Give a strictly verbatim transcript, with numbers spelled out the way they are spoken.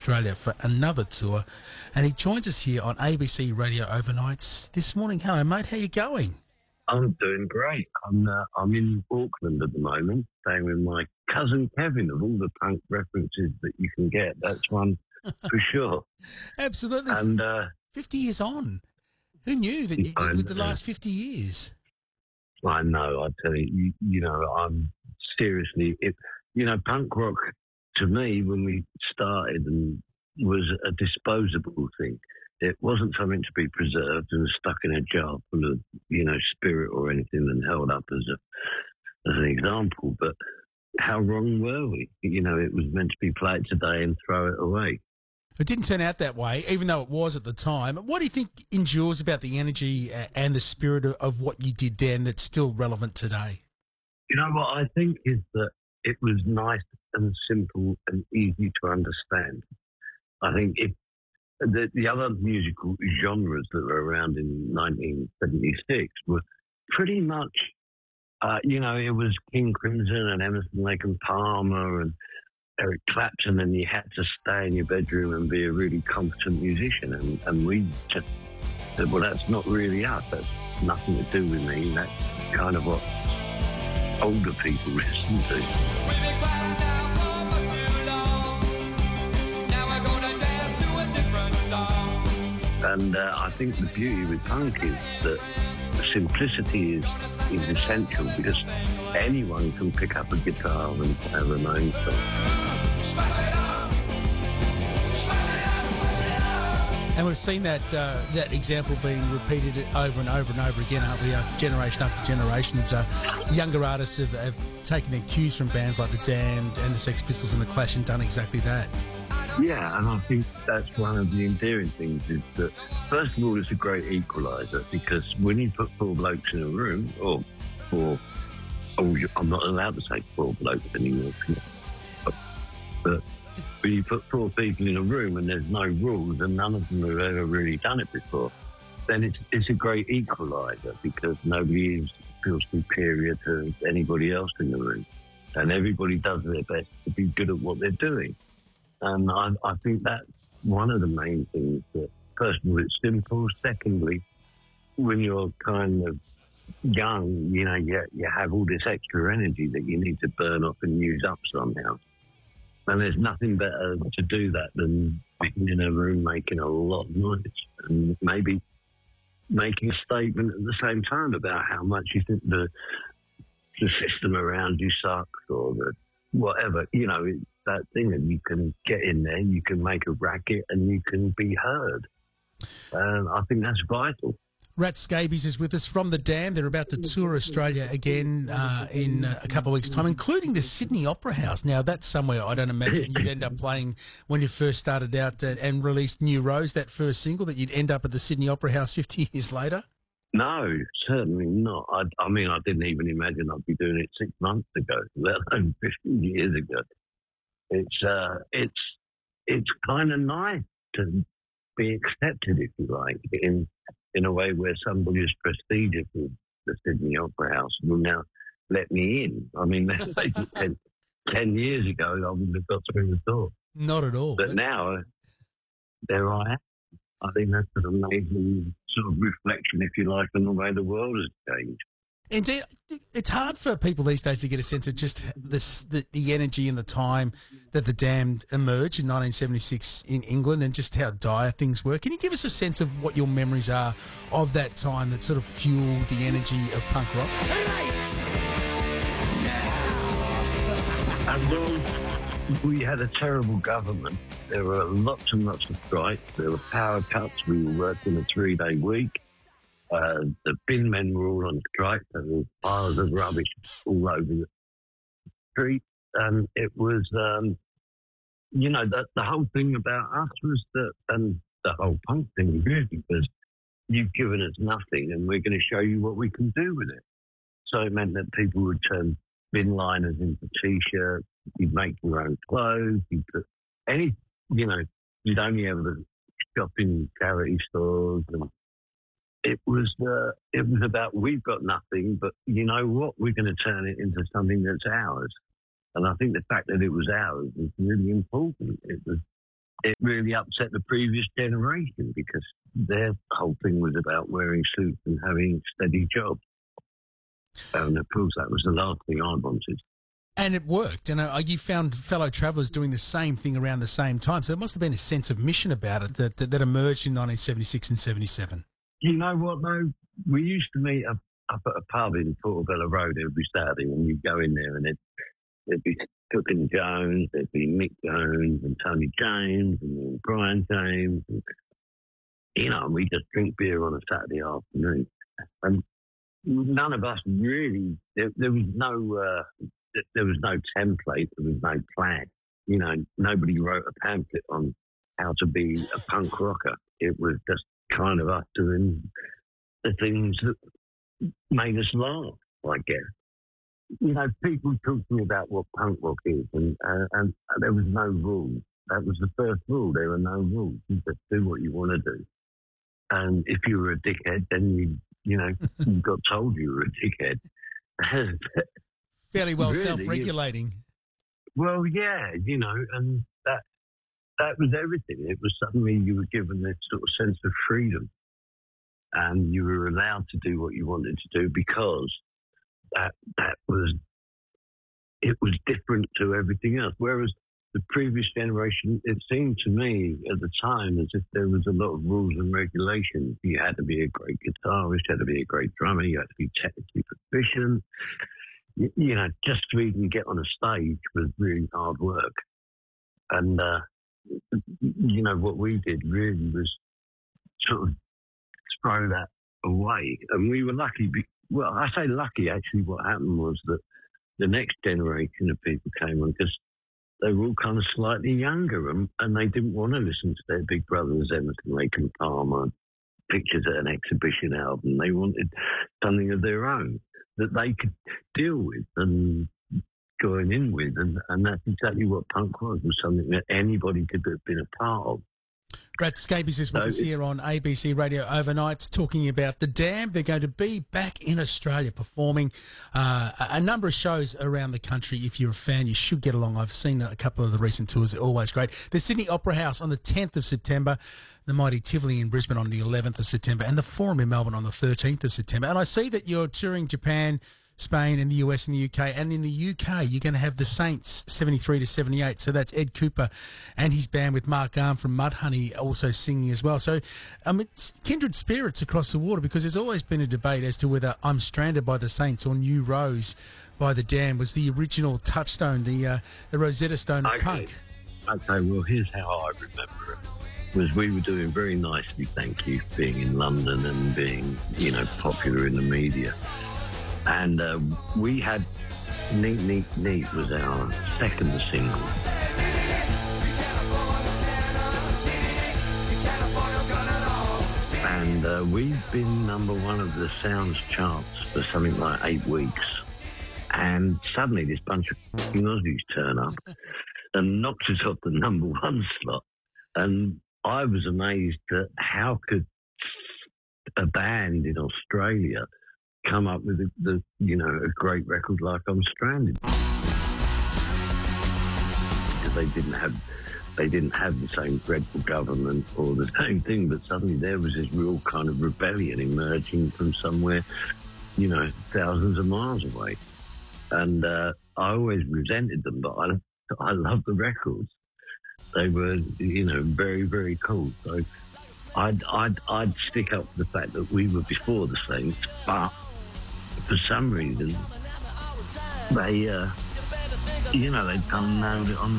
Australia for another tour, and he joins us here on A B C Radio Overnights this morning. Hello, mate. How you going? I'm doing great. I'm uh, I'm in Auckland at the moment, staying with my cousin Kevin. Of all the punk references that you can get, that's one for sure. Absolutely. And uh, fifty years on. Who knew that you, I with the know. last fifty years? I know. I tell you, you, you know, I'm seriously. It, you know, punk rock to me when we started and was a disposable thing. It wasn't something to be preserved and stuck in a jar full of, you know, spirit or anything and held up as a as an example. But how wrong were we? You know, it was meant to be played today and throw it away. It didn't turn out that way, even though it was at the time. What do you think endures about the energy uh, and the spirit of, of what you did then that's still relevant today? You know what I think is that it was nice and simple and easy to understand. I think if The, the other musical genres that were around in nineteen seventy-six were pretty much, uh, you know, it was King Crimson and Emerson, Lake and Palmer and Eric Clapton, and you had to stay in your bedroom and be a really competent musician. And, and we just said, well, that's not really us. That's nothing to do with me. That's kind of what older people listen to. And uh, I think the beauty with punk is that simplicity is, is essential because anyone can pick up a guitar and play a Ramones song. And we've seen that uh, that example being repeated over and over and over again, aren't we? Uh, generation after generation. Uh, younger artists have, have taken their cues from bands like The Damned and the Sex Pistols and The Clash and done exactly that. Yeah, and I think that's one of the endearing things is that, first of all, it's a great equaliser because when you put four blokes in a room, or four, oh, I'm not allowed to say four blokes anymore, but when you put four people in a room and there's no rules and none of them have ever really done it before, then it's, it's a great equaliser because nobody is, feels superior to anybody else in the room. And everybody does their best to be good at what they're doing. And I, I think that's one of the main things that, first of all, it's simple. Secondly, when you're kind of young, you know, you, you have all this extra energy that you need to burn off and use up somehow. And there's nothing better to do that than being in a room making a lot of noise and maybe making a statement at the same time about how much you think the, the system around you sucks or the whatever, you know, it's that thing that you can get in there, you can make a racket and you can be heard. And I think that's vital. Rat Scabies is with us from The Damned. They're about to tour Australia again uh, in uh, a couple of weeks' time, including the Sydney Opera House. Now, that's somewhere I don't imagine you'd end up playing when you first started out and, and released New Rose, that first single, that you'd end up at the Sydney Opera House fifty years later. No, certainly not. I, I mean, I didn't even imagine I'd be doing it six months ago, let alone fifty years ago. It's uh, it's it's kind of nice to be accepted, if you like, in in a way where somebody as prestigious as the Sydney Opera House will now let me in. I mean, maybe ten, ten years ago, I wouldn't have got through the door. Not at all. But now, there I am. I think that's an amazing sort of reflection, if you like, on the way the world has changed. Indeed, it's hard for people these days to get a sense of just this, the, the energy and the time that The Damned emerged in nineteen seventy-six in England and just how dire things were. Can you give us a sense of what your memories are of that time that sort of fueled the energy of punk rock? And well, we had a terrible government. There were lots and lots of strikes. There were power cuts. We were working a three-day week. Uh, the bin men were all on strike. There were piles of rubbish all over the street. And it was, um, you know, the, the whole thing about us was that, and the whole punk thing really was, you've given us nothing and we're going to show you what we can do with it. So it meant that people would turn bin liners into T-shirts. You'd make your own clothes. You'd put any, you know, you'd only ever shop in charity stores and It was uh, it was about we've got nothing, but you know what? We're going to turn it into something that's ours. And I think the fact that it was ours is really important. It was it really upset the previous generation because their whole thing was about wearing suits and having steady jobs. And of course, that was the last thing I wanted. And it worked. And uh, you found fellow travellers doing the same thing around the same time. So there must have been a sense of mission about it that, that, that emerged in nineteen seventy-six and seventy-seven. You know what, though? We used to meet up, up at a pub in Portobello Road every Saturday, and you'd go in there and there'd, there'd be Cookin Jones, there'd be Mick Jones and Tony James and Brian James. And, you know, and we'd just drink beer on a Saturday afternoon. And none of us really, there, there was no... Uh, There was no template, there was no plan. You know, nobody wrote a pamphlet on how to be a punk rocker. It was just kind of us doing the things that made us laugh, I guess. You know, people talk to me about what punk rock is, and, uh, and there was no rules. That was the first rule. There were no rules. You just do what you want to do. And if you were a dickhead, then you, you know, you got told you were a dickhead. Fairly well really, self-regulating. Well, yeah, you know, and that that was everything. It was suddenly you were given this sort of sense of freedom, and you were allowed to do what you wanted to do because that that was it was different to everything else. Whereas the previous generation, it seemed to me at the time as if there was a lot of rules and regulations. You had to be a great guitarist, you had to be a great drummer, you had to be technically proficient. You know, just to even get on a stage was really hard work. And, uh, you know, what we did really was sort of throw that away. And we were lucky. Be- well, I say lucky, actually. What happened was that the next generation of people came on because they were all kind of slightly younger and, and they didn't want to listen to their big brothers, Emerson, Lake and Palmer, pictures at an exhibition album. They wanted something of their own that they could deal with and going in with. And, and that's exactly what punk was, was something that anybody could have been a part of. Brad Scabies is with us here on A B C Radio Overnights talking about The Damned. They're going to be back in Australia performing uh, a number of shows around the country. If you're a fan, you should get along. I've seen a couple of the recent tours. They're always great. The Sydney Opera House on the tenth of September, the mighty Tivoli in Brisbane on the eleventh of September, and the Forum in Melbourne on the thirteenth of September. And I see that you're touring Japan, Spain and the U S and the U K. And in the U K, you're going to have the Saints seventy-three to seventy-eight. So that's Ed Cooper and his band with Mark Arm from Mudhoney also singing as well. So um, it's kindred spirits across the water because there's always been a debate as to whether I'm Stranded by the Saints or New Rose by the Damned was the original touchstone, the, uh, the Rosetta Stone of okay. punk. Okay, well, here's how I remember it. Was we were doing very nicely, thank you, being in London and being, you know, popular in the media. And uh, we had Neat, Neat, Neat was our second single. And uh, we've been number one of the Sounds charts for something like eight weeks. And suddenly this bunch of f***ing Aussies turn up and knocks us off the number one slot. And I was amazed at how could a band in Australia come up with the, the, you know, a great record like I'm Stranded. Because they didn't have, they didn't have the same dreadful government or the same thing, but suddenly there was this real kind of rebellion emerging from somewhere, you know, thousands of miles away. And uh, I always resented them, but I, I love the records. They were, you know, very, very cool. So I'd, I'd, I'd stick up for the fact that we were before the Saints, but for some reason, they, uh, you know, they'd come and nailed it on